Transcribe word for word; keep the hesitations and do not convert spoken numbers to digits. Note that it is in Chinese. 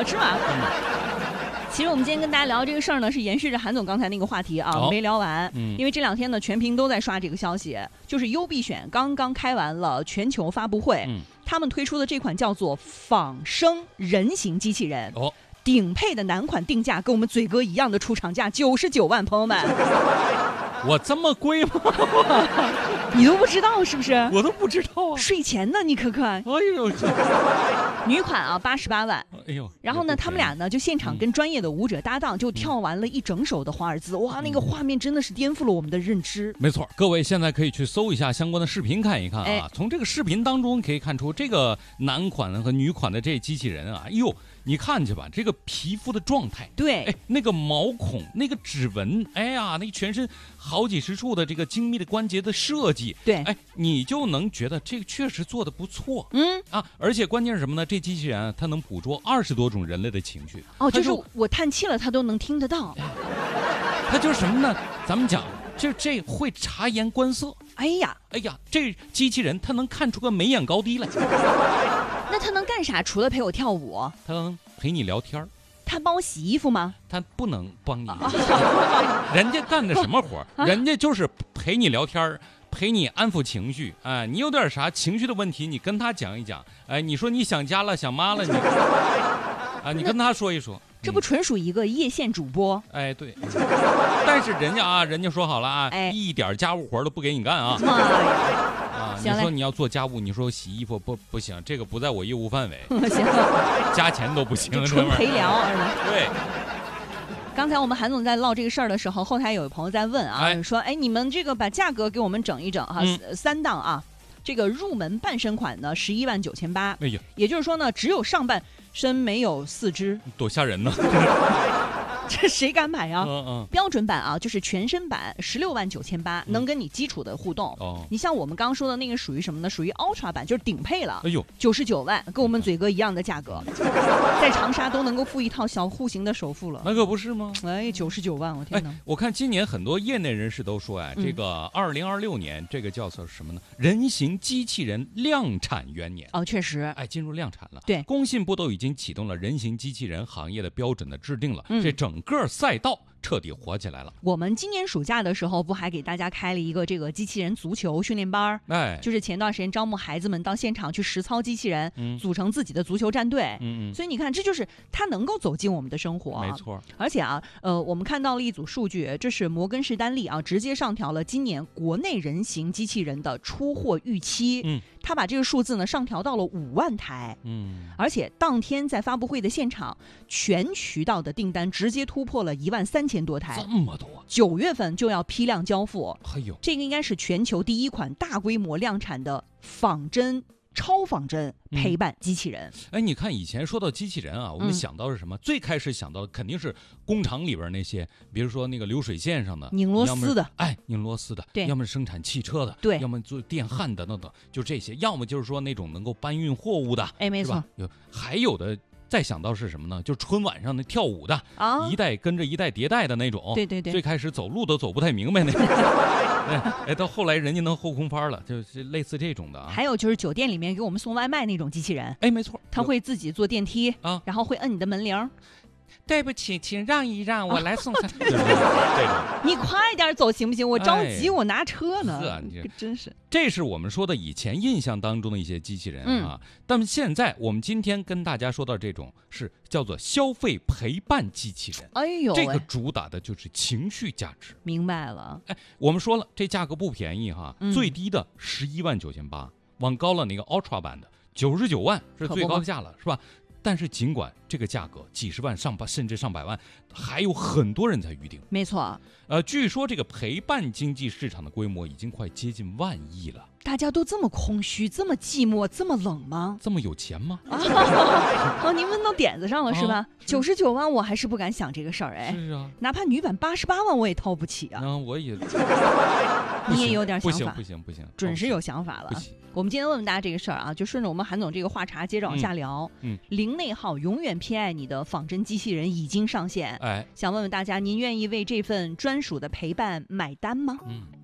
啊，吃完了。其实我们今天跟大家聊这个事儿呢，是延续着韩总刚才那个话题啊， 哦、 没聊完、 嗯。 因为这两天呢，全屏都在刷这个消息，就是优必选刚刚开完了全球发布会， 嗯、 他们推出的这款叫做仿生人形机器人。 哦。 顶配的男款定价跟我们嘴哥一样的出厂价九十九万，朋友们， 我这么贵吗？ 你都不知道是不是？ 我都不知道啊。 税前呢，你可看。 哎呦， 女款啊八十八万。 哎呦， 然后呢，他们俩呢就现场跟专业的舞者搭档，就跳完了一整首的华尔兹。哇，那个画面真的是颠覆了我们的认知。 没错，各位现在可以去搜一下相关的视频看一看啊。 哎、 从这个视频当中可以看出，这个男款和女款的这机器人啊，哎呦。你看去吧，这个皮肤的状态， 对， 哎，那个毛孔，那个指纹，哎呀，那个全身好几十处的这个精密的关节的设计， 对， 哎，你就能觉得这个确实做的不错， 嗯啊，而且关键是什么呢？这机器人啊，它能捕捉二十多种人类的情绪， 哦，就是我叹气了，它都能听得到。 它就是什么呢？咱们讲，就这会察言观色。 哎呀， 哎呀，这机器人它能看出个眉眼高低来。 那他能干啥？除了陪我跳舞， 他能陪你聊天。 他帮我洗衣服吗？ 他不能帮你。人家干的什么活？人家就是陪你聊天，陪你安抚情绪。哎，你有点啥情绪的问题，你跟他讲一讲。哎，你说你想家了，想妈了，你啊，你跟他说一说。 这不纯属一个叶县主播？ 嗯、哎，对。但是人家啊，人家说好了啊，哎、一点家务活都不给你干啊。 妈呀！ 啊，你说你要做家务，你说洗衣服不不行，这个不在我业务范围。 行， 加钱都不行， 纯陪聊。 对。 刚才我们韩总在唠这个事儿的时候，后台有朋友在问啊，哎、说哎，你们这个把价格给我们整一整哈、嗯，三档啊。这个入门半身款呢，十一万九千八。 哎呀， 也就是说呢，只有上半身没有四肢， 多吓人呢！ 这谁敢买啊？ 嗯嗯， 标准版啊，就是全身版，十六万九千八，能跟你基础的互动。 哦， 你像我们刚刚说的那个属于什么呢？属于 Ultra 版，就是顶配了。 哎呦， 九十九万，跟我们嘴哥一样的价格，在长沙都能够附一套小户型的首付了。 那可不是吗？ 哎，九十九万，我天哪！ 哎，我看今年很多业内人士都说，哎，这个二零二六年这个叫做什么呢？人形机器人量产元年。 哦，确实， 哎，进入量产了。 对， 工信部都已经启动了人形机器人行业的标准的制定了， 嗯、 这整个赛道彻底火起来了。 我们今年暑假的时候，不还给大家开了一个这个机器人足球训练班？ 哎， 就是前段时间招募孩子们到现场去实操机器人， 嗯、 组成自己的足球战队。 嗯嗯。 所以你看，这就是它能够走进我们的生活。 没错。 而且啊，呃，我们看到了一组数据，这是摩根士丹利啊，直接上调了今年国内人形机器人的出货预期。 嗯。 他把这个数字呢上调到了五万台。 嗯。 而且当天在发布会的现场，全渠道的订单直接突破了一万三千多台。 这么多。 九月份就要批量交付。 哎呦， 这个应该是全球第一款大规模量产的仿真、超仿真陪伴机器人。 嗯、哎，你看以前说到机器人啊，我们想到是什么？嗯、最开始想到的肯定是工厂里边那些，比如说那个流水线上的拧螺丝的， 哎，拧螺丝的， 对， 要么生产汽车的， 对， 要么做电焊的等等，就这些，要么就是说那种能够搬运货物的， 哎，没错， 有还有的。再想到是什么呢？就春晚上那跳舞的， 啊， 一代跟着一代迭代的那种。 对对对。 最开始走路都走不太明白那种。哎，到后来人家能后空翻了，就是类似这种的啊。 还有就是酒店里面给我们送外卖那种机器人。 哎，没错， 他会自己坐电梯啊， 然后会摁你的门铃。 对不起，请让一让，我来送餐。啊、这种， 你快点走行不行？我着急， 哎、 我拿车呢。 是啊，你这真是。 这是我们说的以前印象当中的一些机器人啊，嗯、但现在我们今天跟大家说到这种是叫做消费陪伴机器人。 哎呦， 这个主打的就是情绪价值。 明白了。 哎，我们说了，这价格不便宜哈， 嗯、 最低的十一万九千八，往高了那个 Ultra 版的九十九万是最高价了，是吧？但是尽管这个价格几十万上百甚至上百万，还有很多人在预定。 没错， 呃，据说这个陪伴经济市场的规模已经快接近万亿了。 大家都这么空虚，这么寂寞，这么冷吗？ 这么有钱吗？ 哦，您问到点子上了是吧？九十九万我还是不敢想这个事儿哎。 是啊， 哪怕女版八十八万我也掏不起啊。 啊，我也。 你也有点想法， 不行不行不行， 准是有想法了。 不行。 我们今天问问大家这个事儿啊，就顺着我们韩总这个话茬接着往下聊。 嗯， 零内耗永远偏爱你的仿真机器人已经上线。 哎， 想问问大家，您愿意为这份专属的陪伴买单吗？ 嗯。